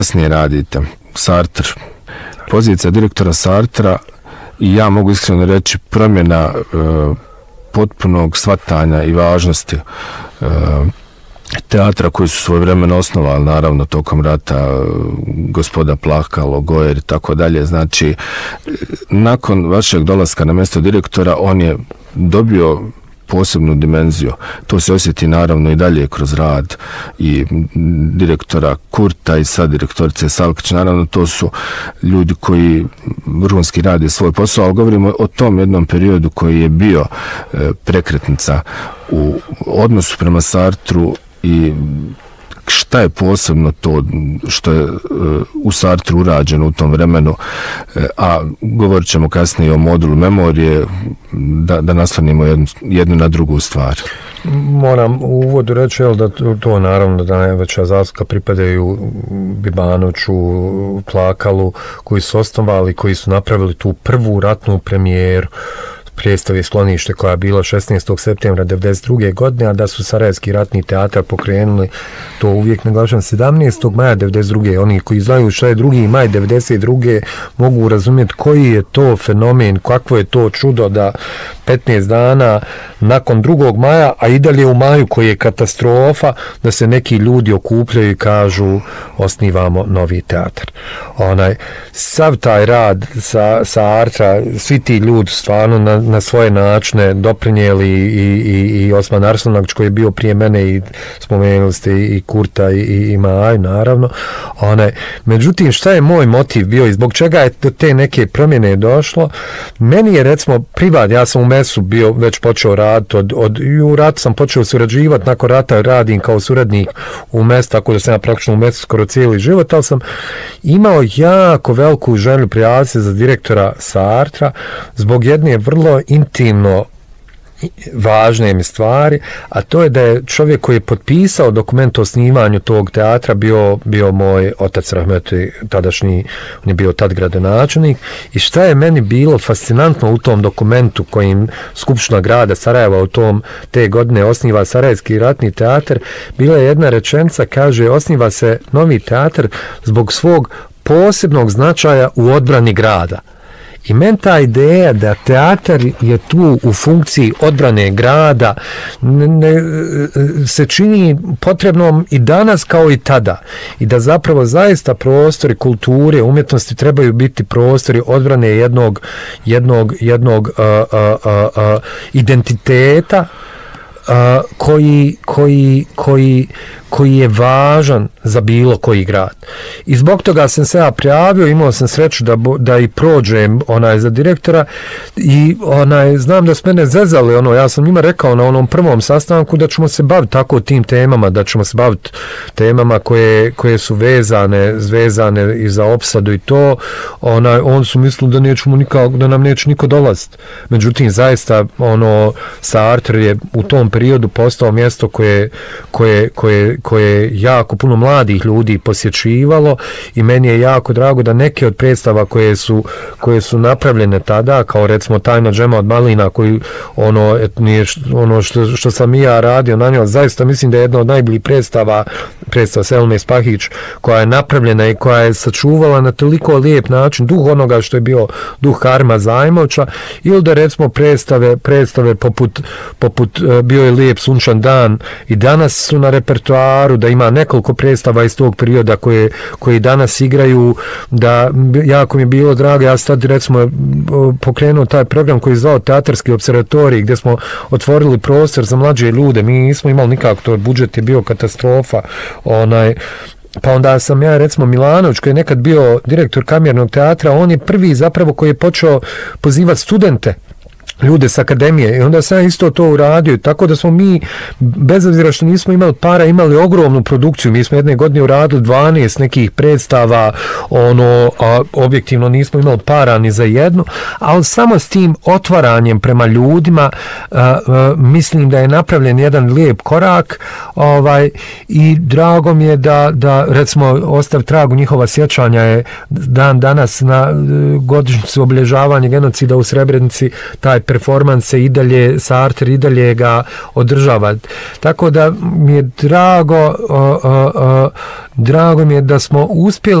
kasnije radite. Sartre. Pozicija direktora Sartra i ja mogu iskreno reći promjena potpunog shvatanja i važnosti teatra koji su svojevremeno osnovali, naravno tokom rata, gospoda Plakalo, Gojer i tako dalje. Znači, nakon vašeg dolaska na mjesto direktora on je dobio posebnu dimenziju. To se osjeti naravno i dalje kroz rad i direktora Kurta i sad direktorice Salkić. Naravno to su ljudi koji vrhunski rade svoj posao, ali govorimo o tom jednom periodu koji je bio prekretnica u odnosu prema Sartru i šta je posebno to što je u Sartru urađeno u tom vremenu, a govorit ćemo kasnije o modulu memorije, da naslanimo jednu na drugu stvar. Moram u uvodu reći da to naravno da najveća zasluga pripadaju Bibanoviću, Plakalu, koji su osnovali, koji su napravili tu prvu ratnu premijeru predstave Sklonište koja je bila 16. septembra 1992. godine, a da su Sarajevski ratni teatar pokrenuli, to uvijek naglašam, 17. maja 1992. Oni koji znaju šta je 2. maj 1992. mogu razumjeti koji je to fenomen, kakvo je to čudo da 15 dana nakon 2. maja, a i dalje u maju koji je katastrofa, da se neki ljudi okupljaju i kažu osnivamo novi teatar. Sav taj rad sa Artra, svi ti ljudi stvarno na svoje načine doprinijeli i Osman Arslanać koji je bio prije mene i spomenuli ste i Kurta i Maju naravno. Međutim, šta je moj motiv bio i zbog čega je do te neke promjene došlo? Meni je recimo privat, ja sam u MES-u bio već počeo raditi, i u ratu sam počeo surađivati, nakon rata radim kao suradnik u MES, tako da sam ja praktično u MES-u skoro cijeli život, ali sam imao jako veliku želju prijaviti se za direktora Sartra zbog jedne vrlo intimno važne mi stvari, a to je da je čovjek koji je potpisao dokument o osnivanju tog teatra bio moj otac Rahmetli, tadašnji, on je bio tad gradonačelnik, i šta je meni bilo fascinantno u tom dokumentu kojim Skupština grada Sarajeva te godine osniva Sarajevski ratni teatar, bila je jedna rečenica, kaže, osniva se novi teatar zbog svog posebnog značaja u odbrani grada. I meni ta ideja da teatar je tu u funkciji odbrane grada se čini potrebnom i danas kao i tada. I da zapravo zaista prostori kulture, umjetnosti trebaju biti prostori odbrane jednog identiteta koji je važan za bilo koji grad. I zbog toga sam se ja prijavio, imao sam sreću da i prođem za direktora i znam da su mene zezali, ja sam njima rekao na onom prvom sastanku da ćemo se baviti tako tim temama, da ćemo se baviti temama koje su vezane i za opsadu i to, on su mislili da nam neće niko dolaziti. Međutim, zaista Sartre je u tom periodu postao mjesto koje jako puno mladih ljudi posjećivalo i meni je jako drago da neke od predstava koje su napravljene tada, kao recimo Tajna džema od malina, koji što sam i ja radio na njoj, zaista mislim da je jedna od najboljih predstava Selme Spahić, koja je napravljena i koja je sačuvala na toliko lijep način duh onoga što je bio duh Karma Zajmovča, ili da recimo predstave poput Bio je lijep sunčan dan i danas su na repertoaru, da ima nekoliko predstava iz tog perioda koji danas igraju, da jako mi je bilo drago, ja sad recimo pokrenuo taj program koji je zvao Teatarski observatorij, gdje smo otvorili prostor za mlađe ljude, mi nismo imali nikako, to budžet je bio katastrofa, pa onda sam ja recimo Milanović koji je nekad bio direktor Kamernog teatra, on je prvi zapravo koji je počeo pozivati studente, ljude s akademije, i onda sam isto to uradio, tako da smo mi, bez obzira što nismo imali para, imali ogromnu produkciju. Mi smo jedne godine uradili 12 nekih predstava, a objektivno nismo imali para ni za jednu, ali samo s tim otvaranjem prema ljudima mislim da je napravljen jedan lijep korak, i drago mi je da recimo ostav tragu njihova sjećanja je dan danas na godišnjicu obilježavanja genocida u Srebrenici, taj performanse i dalje, Sartre i dalje ga održava. Tako da mi je drago mi je da smo uspjeli